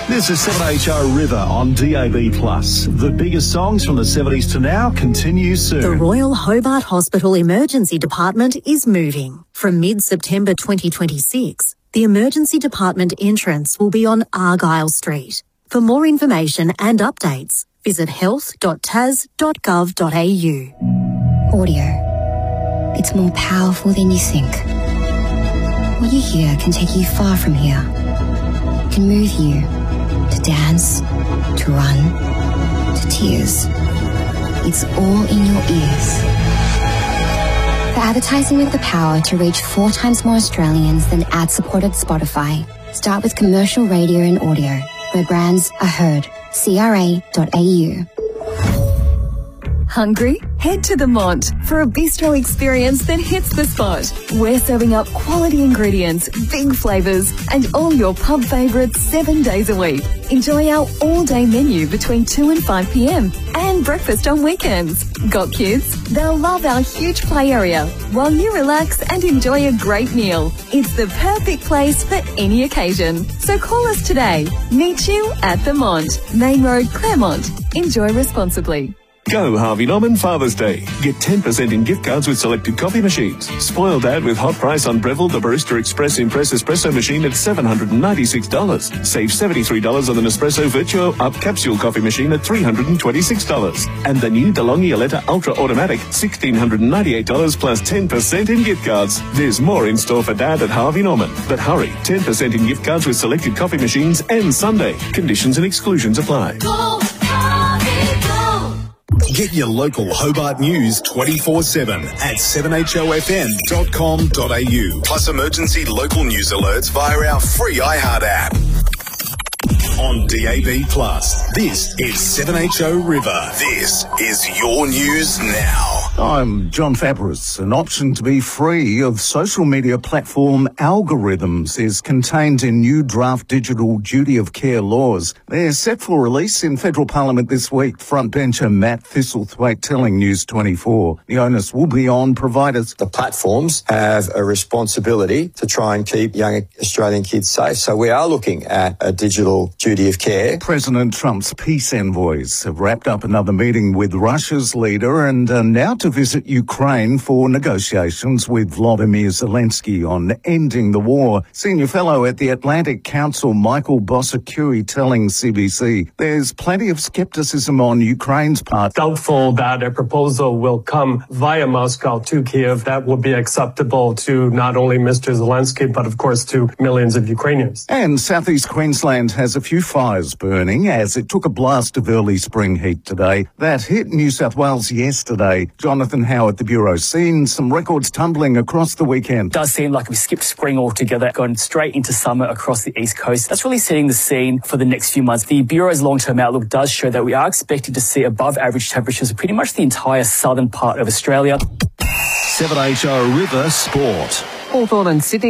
This is 7HR River on DAB+. The biggest songs from the 70s to now continue soon. The Royal Hobart Hospital Emergency Department is moving. From mid-September 2026, the Emergency Department entrance will be on Argyle Street. For more information and updates, visit health.tas.gov.au. Audio. It's more powerful than you think. What you hear can take you far from here. It can move you to dance, to run, to tears. It's all in your ears. For advertising with the power to reach 4 times more Australians than ad-supported Spotify, start with commercial radio and audio, where brands are heard. CRA.au. Hungry? Head to the Mont for a bistro experience that hits the spot. We're serving up quality ingredients, big flavours, and all your pub favourites 7 days a week. Enjoy our all-day menu between 2 and 5 p.m. and breakfast on weekends. Got kids? They'll love our huge play area while you relax and enjoy a great meal. It's the perfect place for any occasion. So call us today. Meet you at the Mont, Main Road, Claremont. Enjoy responsibly. Go Harvey Norman Father's Day. Get 10% in gift cards with selected coffee machines. Spoil Dad with hot price on Breville, the Barista Express Impress Espresso machine at $796. Save $73 on the Nespresso Virtuo Up Capsule coffee machine at $326. And the new DeLonghi Aletta Ultra Automatic, $1,698 plus 10% in gift cards. There's more in store for Dad at Harvey Norman. But hurry, 10% in gift cards with selected coffee machines and Sunday. Conditions and exclusions apply. Get your local Hobart news 24/7 at 7HOFM.com.au. Plus emergency local news alerts via our free iHeart app. On DAB+, this is 7HO River. This is your news now. I'm John Fabris. An option to be free of social media platform algorithms is contained in new draft digital duty of care laws. They're set for release in Federal Parliament this week. Frontbencher Matt Thistlethwaite telling News 24 the onus will be on providers. The platforms have a responsibility to try and keep young Australian kids safe. So we are looking at a digital duty of care. President Trump's peace envoys have wrapped up another meeting with Russia's leader and are now to visit Ukraine for negotiations with Volodymyr Zelensky on ending the war. Senior fellow at the Atlantic Council, Michael Bosacuri, telling CBC there's plenty of skepticism on Ukraine's part. Doubtful that a proposal will come via Moscow to Kiev that will be acceptable to not only Mr. Zelensky, but of course to millions of Ukrainians. And southeast Queensland has a few fires burning as it took a blast of early spring heat today. That hit New South Wales yesterday. Jonathan Howe at the Bureau. Seen some records tumbling across the weekend. It does seem like we skipped spring altogether, gone straight into summer across the East Coast. That's really setting the scene for the next few months. The Bureau's long-term outlook does show that we are expecting to see above average temperatures in pretty much the entire southern part of Australia. 7HR River Sport. Hawthorn and Sydney